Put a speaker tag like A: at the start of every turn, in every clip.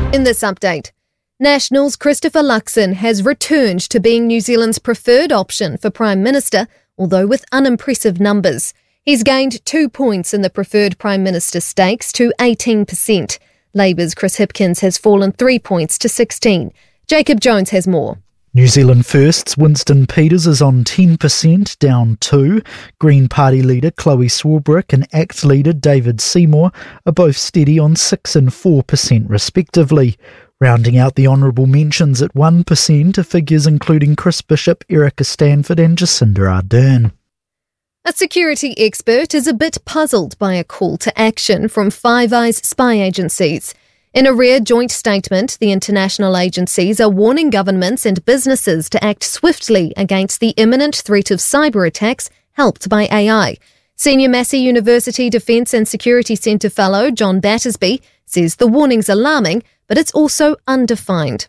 A: In this update, National's Christopher Luxon has returned to being New Zealand's preferred option for Prime Minister, although with unimpressive numbers. He's gained 2 points in the preferred Prime Minister stakes to 18%. Labour's Chris Hipkins has fallen 3 points to 16. Jacob Jones has more.
B: New Zealand First's Winston Peters is on 10%, down 2. Green Party leader Chloe Swarbrick and ACT leader David Seymour are both steady on 6 and 4% respectively. Rounding out the honourable mentions at 1% are figures including Chris Bishop, Erica Stanford and Jacinda Ardern.
A: A security expert is a bit puzzled by a call to action from Five Eyes spy agencies. In a rare joint statement, the international agencies are warning governments and businesses to act swiftly against the imminent threat of cyber attacks helped by AI. Senior Massey University Defence and Security Centre fellow John Battersby says the warning's alarming, but it's also undefined.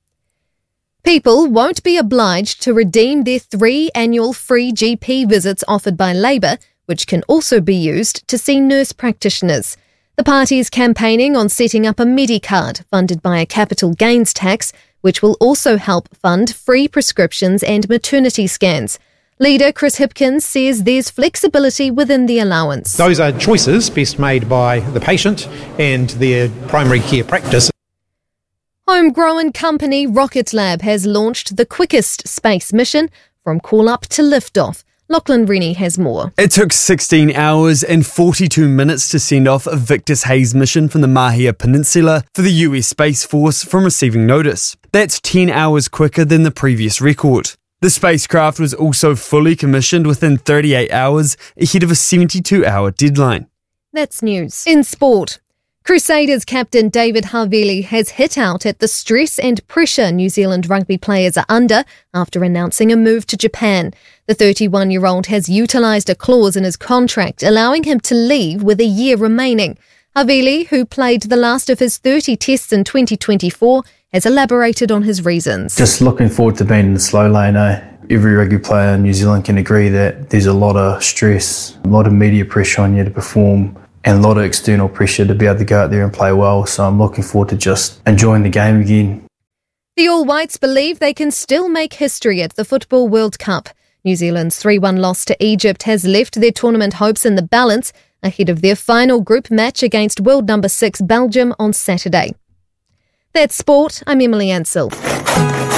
A: People won't be obliged to redeem their 3 annual free GP visits offered by Labour, which can also be used to see nurse practitioners. The party is campaigning on setting up a Medicard funded by a capital gains tax, which will also help fund free prescriptions and maternity scans. Leader Chris Hipkins says there's flexibility within the allowance.
C: Those are choices best made by the patient and their primary care practice.
A: Homegrown company Rocket Lab has launched the quickest space mission from call-up to liftoff. Lachlan Rennie has more.
D: It took 16 hours and 42 minutes to send off a Victus Haze mission from the Mahia Peninsula for the US Space Force from receiving notice. That's 10 hours quicker than the previous record. The spacecraft was also fully commissioned within 38 hours ahead of a 72-hour deadline.
A: That's news. In sport, Crusaders captain David Havili has hit out at the stress and pressure New Zealand rugby players are under after announcing a move to Japan. The 31-year-old has utilised a clause in his contract allowing him to leave with a year remaining. Havili, who played the last of his 30 tests in 2024, has elaborated on his reasons.
E: Just looking forward to being in the slow lane. Every rugby player in New Zealand can agree that there's a lot of stress, a lot of media pressure on you to perform, and a lot of external pressure to be able to go out there and play well. So I'm looking forward to just enjoying the game again.
A: The All Whites believe they can still make history at the Football World Cup. New Zealand's 3-1 loss to Egypt has left their tournament hopes in the balance ahead of their final group match against world number 6 Belgium on Saturday. That's sport. I'm Emily Ansell.